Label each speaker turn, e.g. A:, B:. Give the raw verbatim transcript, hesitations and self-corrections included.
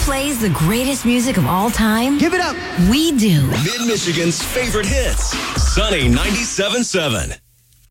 A: plays the greatest music of all time?
B: Give it up.
A: We do.
C: Mid-Michigan's favorite hits. Sunny ninety-seven point seven.